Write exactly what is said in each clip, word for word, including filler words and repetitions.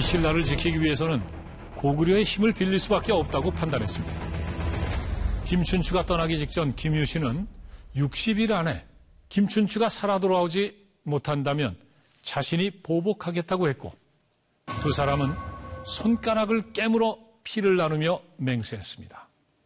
이 신라를 지키기 위해서는 고구려의 힘을 빌릴 수밖에 없다고 판단했습니다. 김춘추가 떠나기 직전 김유신은 육십 일 안에 김춘추가 살아 돌아오지 못한다면 자신이 보복하겠다고 했고, 두 사람은 손가락을 깨물어 피를 나누며 맹세했습니다.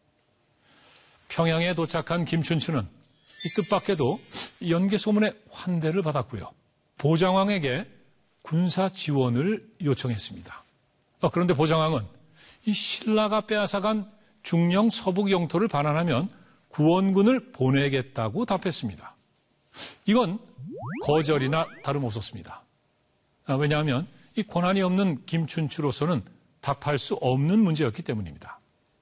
평양에 도착한 김춘추는 이 뜻밖에도 연개 소문의 환대를 받았고요. 보장왕에게 군사 지원을 요청했습니다. 그런데 보장왕은 이 신라가 빼앗아간 중령 서북 영토를 반환하면 구원군을 보내겠다고 답했습니다. 이건 거절이나 다름없었습니다. 왜냐하면 이 권한이 없는 김춘추로서는 답할 수 없는 문제였기 때문입니다.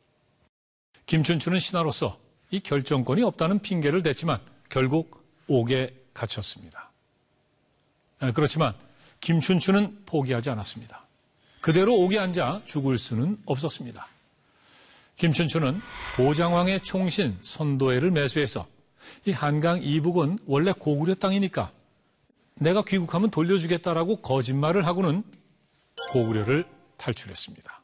김춘추는 신하로서 이 결정권이 없다는 핑계를 댔지만 결국 옥에 갇혔습니다. 그렇지만 김춘추는 포기하지 않았습니다. 그대로 옥에 앉아 죽을 수는 없었습니다. 김춘추는 보장왕의 총신 선도회를 매수해서 이 한강 이북은 원래 고구려 땅이니까 내가 귀국하면 돌려주겠다라고 거짓말을 하고는 고구려를 탈출했습니다.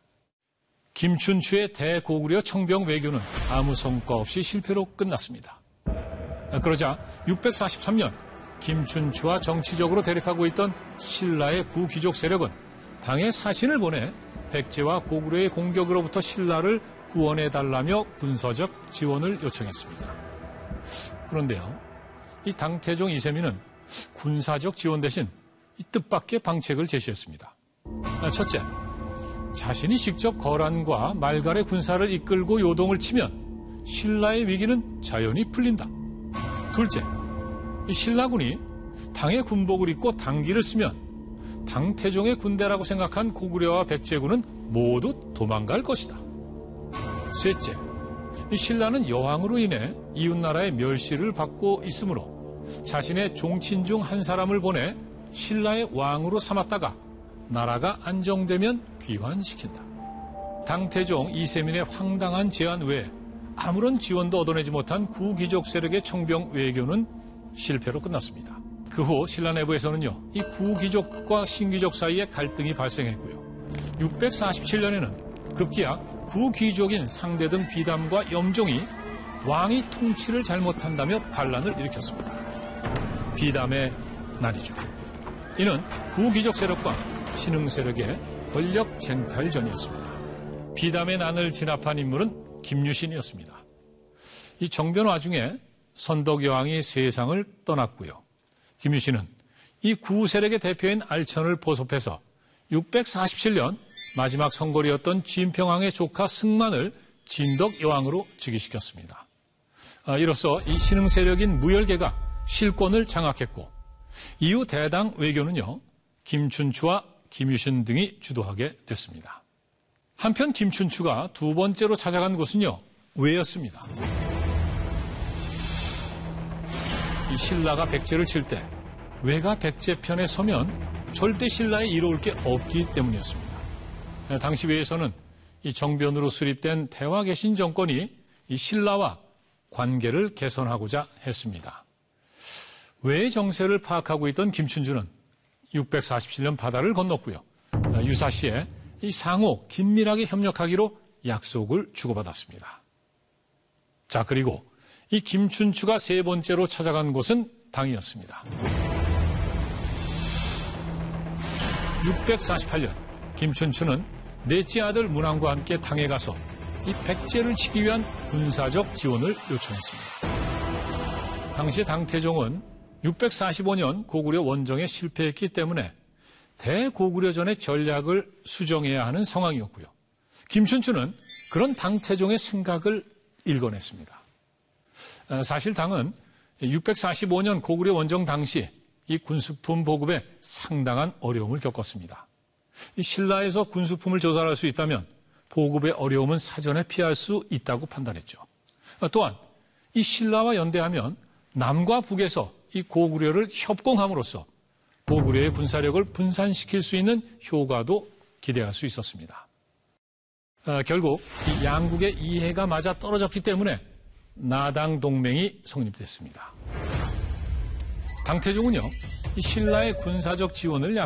김춘추의 대고구려 청병 외교는 아무 성과 없이 실패로 끝났습니다. 그러자 육백사십삼 년 김춘추와 정치적으로 대립하고 있던 신라의 구귀족 세력은 당에 사신을 보내 백제와 고구려의 공격으로부터 신라를 구원해달라며 군사적 지원을 요청했습니다. 그런데요, 이 당태종 이세민은 군사적 지원 대신 이 뜻밖의 방책을 제시했습니다. 첫째, 자신이 직접 거란과 말갈의 군사를 이끌고 요동을 치면 신라의 위기는 자연히 풀린다. 둘째, 이 신라군이 당의 군복을 입고 당기를 쓰면 당태종의 군대라고 생각한 고구려와 백제군은 모두 도망갈 것이다. 셋째, 이 신라는 여왕으로 인해 이웃나라의 멸시를 받고 있으므로 자신의 종친 중 한 사람을 보내 신라의 왕으로 삼았다가 나라가 안정되면 귀환시킨다. 당태종 이세민의 황당한 제안 외에 아무런 지원도 얻어내지 못한 구귀족 세력의 청병 외교는 실패로 끝났습니다. 그 후 신라 내부에서는요, 이 구귀족과 신귀족 사이에 갈등이 발생했고요. 육백사십칠 년에는 급기야 구귀족인 상대 등 비담과 염종이 왕이 통치를 잘못한다며 반란을 일으켰습니다. 비담의 난이죠. 이는 구귀족 세력과 신흥 세력의 권력 쟁탈전이었습니다. 비담의 난을 진압한 인물은 김유신이었습니다. 이 정변 와중에 선덕여왕이 세상을 떠났고요. 김유신은 이 구세력의 대표인 알천을 포섭해서 육백사십칠 년 마지막 성골이었던 진평왕의 조카 승만을 진덕여왕으로 즉위시켰습니다. 이로써 이 신흥 세력인 무열계가 실권을 장악했고, 이후 대당 외교는요, 김춘추와 김유신 등이 주도하게 됐습니다. 한편 김춘추가 두 번째로 찾아간 곳은요, 왜였습니다. 이 신라가 백제를 칠 때 왜가 백제 편에 서면 절대 신라에 이로울 게 없기 때문이었습니다. 당시 왜에서는 이 정변으로 수립된 대화개신 정권이 이 신라와 관계를 개선하고자 했습니다. 왜의 정세를 파악하고 있던 김춘추는 육백사십칠 년 바다를 건넜고요. 유사시에 이 상호 긴밀하게 협력하기로 약속을 주고받았습니다. 자, 그리고 이 김춘추가 세 번째로 찾아간 곳은 당이었습니다. 육백사십팔 년 김춘추는 넷째 아들 문왕과 함께 당에 가서 이 백제를 치기 위한 군사적 지원을 요청했습니다. 당시 당태종은 육백사십오 년 고구려 원정에 실패했기 때문에 대고구려전의 전략을 수정해야 하는 상황이었고요. 김춘추는 그런 당태종의 생각을 읽어냈습니다. 사실 당은 육백사십오 년 고구려 원정 당시 이 군수품 보급에 상당한 어려움을 겪었습니다. 이 신라에서 군수품을 조달할 수 있다면 보급의 어려움은 사전에 피할 수 있다고 판단했죠. 또한 이 신라와 연대하면 남과 북에서 이 고구려를 협공함으로써 고구려의 군사력을 분산시킬 수 있는 효과도 기대할 수 있었습니다. 아, 결국 이 양국의 이해가 맞아 떨어졌기 때문에 나당 동맹이 성립됐습니다. 당태종은요, 이 신라의 군사적 지원을 약